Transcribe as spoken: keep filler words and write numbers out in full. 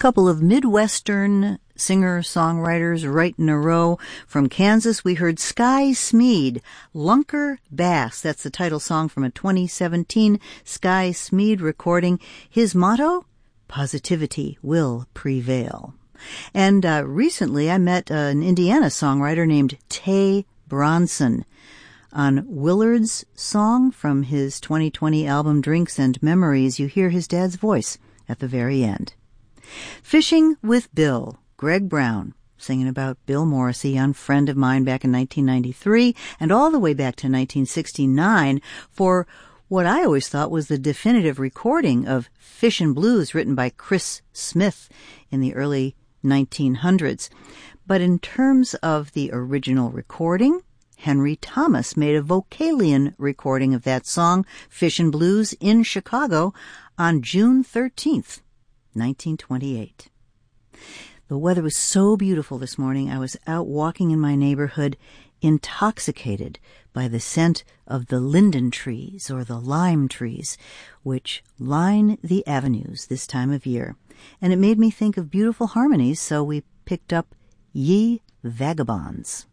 Couple of Midwestern singer-songwriters right in a row. From Kansas, we heard Sky Smead, Lunker Bass. That's the title song from a twenty seventeen Sky Smead recording. His motto? Positivity will prevail. And uh, recently I met uh, an Indiana songwriter named Tay Bronson. On Willard's song from his twenty twenty album Drinks and Memories, you hear his dad's voice at the very end. Fishing with Bill, Greg Brown, singing about Bill Morrissey, young friend of mine back in nineteen ninety-three and all the way back to nineteen sixty-nine for what I always thought was the definitive recording of Fishin' Blues written by Chris Smith in the early nineteen hundreds. But in terms of the original recording, Henry Thomas made a Vocalion recording of that song, Fishin' Blues, in Chicago on June thirteenth, nineteen twenty-eight. The weather was so beautiful this morning. I was out walking in my neighborhood, intoxicated by the scent of the linden trees or the lime trees, which line the avenues this time of year. And it made me think of beautiful harmonies, so we picked up Ye Vagabonds.